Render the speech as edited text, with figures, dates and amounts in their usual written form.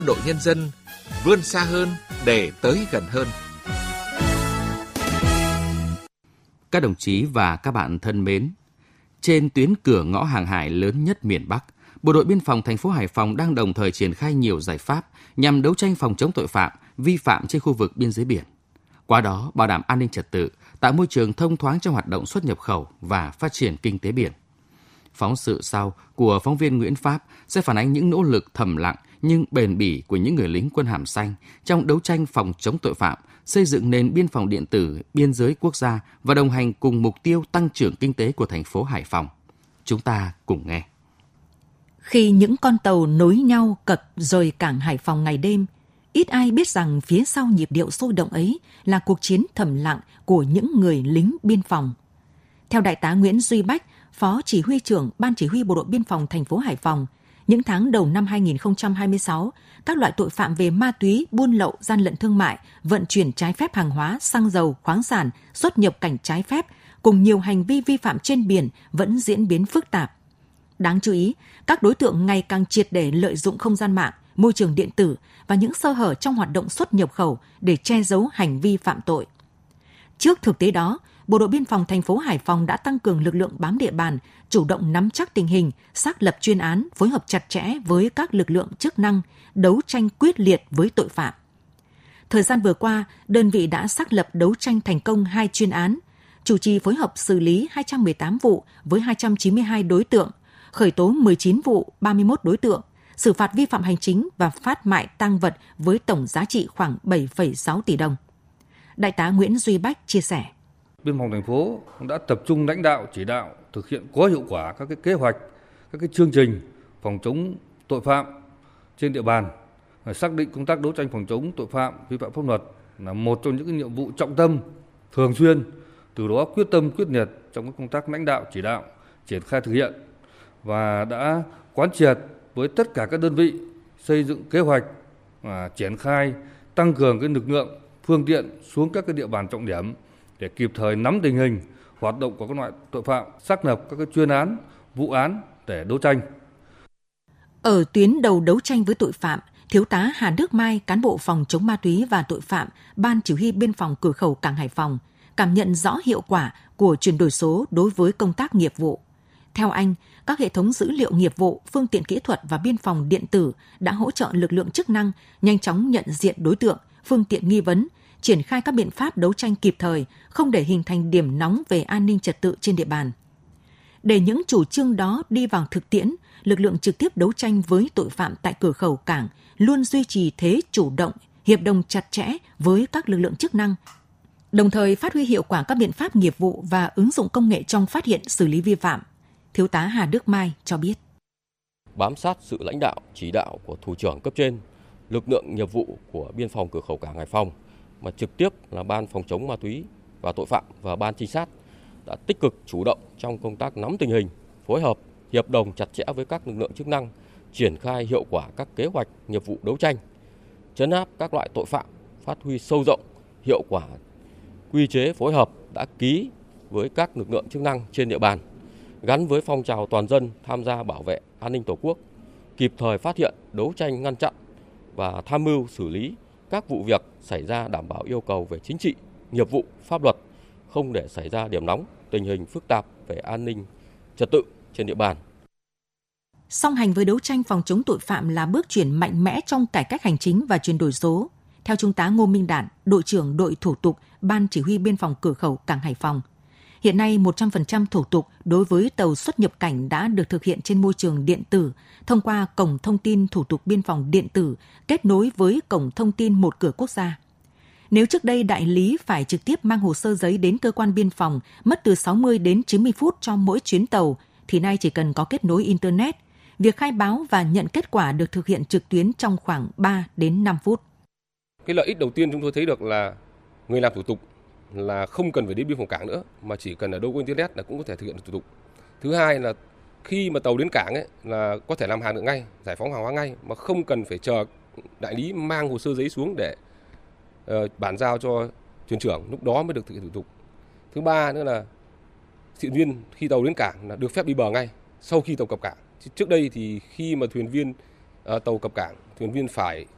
đội nhân dân vươn xa hơn để tới gần hơn. Các đồng chí và các bạn thân mến, trên tuyến cửa ngõ hàng hải lớn nhất miền Bắc, Bộ đội Biên phòng thành phố Hải Phòng đang đồng thời triển khai nhiều giải pháp nhằm đấu tranh phòng chống tội phạm, vi phạm trên khu vực biên giới biển. Qua đó, bảo đảm an ninh trật tự, tạo môi trường thông thoáng trong hoạt động xuất nhập khẩu và phát triển kinh tế biển. Phóng sự sau của phóng viên Nguyễn Pháp sẽ phản ánh những nỗ lực thầm lặng nhưng bền bỉ của những người lính quân hàm xanh trong đấu tranh phòng chống tội phạm, xây dựng nền biên phòng điện tử, biên giới quốc gia và đồng hành cùng mục tiêu tăng trưởng kinh tế của thành phố Hải Phòng. Chúng ta cùng nghe. Khi những con tàu nối nhau cập rời cảng Hải Phòng ngày đêm, ít ai biết rằng phía sau nhịp điệu sôi động ấy là cuộc chiến thầm lặng của những người lính biên phòng. Theo Đại tá Nguyễn Duy Bách, Phó Chỉ huy trưởng Ban Chỉ huy Bộ đội Biên phòng thành phố Hải Phòng, những tháng đầu năm 2026, các loại tội phạm về ma túy, buôn lậu, gian lận thương mại, vận chuyển trái phép hàng hóa, xăng dầu, khoáng sản, xuất nhập cảnh trái phép, cùng nhiều hành vi vi phạm trên biển vẫn diễn biến phức tạp. Đáng chú ý, các đối tượng ngày càng triệt để lợi dụng không gian mạng, môi trường điện tử và những sơ hở trong hoạt động xuất nhập khẩu để che giấu hành vi phạm tội. Trước thực tế đó, Bộ đội Biên phòng thành phố Hải Phòng đã tăng cường lực lượng bám địa bàn, chủ động nắm chắc tình hình, xác lập chuyên án, phối hợp chặt chẽ với các lực lượng chức năng, đấu tranh quyết liệt với tội phạm. Thời gian vừa qua, đơn vị đã xác lập đấu tranh thành công 2 chuyên án, chủ trì phối hợp xử lý 218 vụ với 292 đối tượng, khởi tố 19 vụ, 31 đối tượng, xử phạt vi phạm hành chính và phát mại tang vật với tổng giá trị khoảng 7,6 tỷ đồng. Đại tá Nguyễn Duy Bách chia sẻ. Biên phòng thành phố đã tập trung lãnh đạo chỉ đạo thực hiện có hiệu quả các kế hoạch, các chương trình phòng chống tội phạm trên địa bàn, xác định công tác đấu tranh phòng chống tội phạm vi phạm pháp luật là một trong những nhiệm vụ trọng tâm thường xuyên, từ đó quyết tâm quyết liệt trong các công tác lãnh đạo chỉ đạo triển khai thực hiện và đã quán triệt với tất cả các đơn vị xây dựng kế hoạch và triển khai tăng cường cái lực lượng phương tiện xuống các cái địa bàn trọng điểm để kịp thời nắm tình hình hoạt động của các loại tội phạm, xác lập các cái chuyên án, vụ án để đấu tranh. Ở tuyến đầu đấu tranh với tội phạm, Thiếu tá Hà Đức Mai, cán bộ phòng chống ma túy và tội phạm, Ban Chỉ huy Biên phòng cửa khẩu cảng Hải Phòng, cảm nhận rõ hiệu quả của chuyển đổi số đối với công tác nghiệp vụ. Theo anh, các hệ thống dữ liệu nghiệp vụ, phương tiện kỹ thuật và biên phòng điện tử đã hỗ trợ lực lượng chức năng nhanh chóng nhận diện đối tượng, phương tiện nghi vấn, triển khai các biện pháp đấu tranh kịp thời, không để hình thành điểm nóng về an ninh trật tự trên địa bàn. Để những chủ trương đó đi vào thực tiễn, lực lượng trực tiếp đấu tranh với tội phạm tại cửa khẩu cảng luôn duy trì thế chủ động, hiệp đồng chặt chẽ với các lực lượng chức năng, đồng thời phát huy hiệu quả các biện pháp nghiệp vụ và ứng dụng công nghệ trong phát hiện xử lý vi phạm. Thiếu tá Hà Đức Mai cho biết. Bám sát sự lãnh đạo, chỉ đạo của thủ trưởng cấp trên, lực lượng nghiệp vụ của biên phòng cửa khẩu cảng Hải Phòng, mà trực tiếp là Ban phòng chống ma túy và tội phạm và Ban trinh sát đã tích cực chủ động trong công tác nắm tình hình, phối hợp, hiệp đồng chặt chẽ với các lực lượng chức năng, triển khai hiệu quả các kế hoạch nghiệp vụ đấu tranh, trấn áp các loại tội phạm, phát huy sâu rộng hiệu quả quy chế phối hợp đã ký với các lực lượng chức năng trên địa bàn, gắn với phong trào toàn dân tham gia bảo vệ an ninh Tổ quốc, kịp thời phát hiện, đấu tranh ngăn chặn và tham mưu xử lý các vụ việc xảy ra đảm bảo yêu cầu về chính trị, nghiệp vụ, pháp luật, không để xảy ra điểm nóng, tình hình phức tạp về an ninh trật tự trên địa bàn. Song hành với đấu tranh phòng chống tội phạm là bước chuyển mạnh mẽ trong cải cách hành chính và chuyển đổi số. Theo Trung tá Ngô Minh Đản, đội trưởng đội thủ tục Ban Chỉ huy Biên phòng cửa khẩu cảng Hải Phòng, hiện nay 100% thủ tục đối với tàu xuất nhập cảnh đã được thực hiện trên môi trường điện tử thông qua cổng thông tin thủ tục biên phòng điện tử kết nối với cổng thông tin một cửa quốc gia. Nếu trước đây đại lý phải trực tiếp mang hồ sơ giấy đến cơ quan biên phòng mất từ 60 đến 90 phút cho mỗi chuyến tàu, thì nay chỉ cần có kết nối Internet. Việc khai báo và nhận kết quả được thực hiện trực tuyến trong khoảng 3 đến 5 phút. Cái lợi ích đầu tiên chúng tôi thấy được là người làm thủ tục là không cần phải đến biên phòng cảng nữa, mà chỉ cần ở đâu có Internet là cũng có thể thực hiện được thủ tục. Thứ hai là khi mà tàu đến cảng ấy, là có thể làm hàng được ngay, giải phóng hàng hóa ngay, mà không cần phải chờ đại lý mang hồ sơ giấy xuống để bàn giao cho thuyền trưởng, lúc đó mới được thực hiện thủ tục. Thứ ba nữa là thuyền viên khi tàu đến cảng là được phép đi bờ ngay sau khi tàu cập cảng. Trước đây thì khi mà thuyền viên tàu cập cảng, thuyền viên phải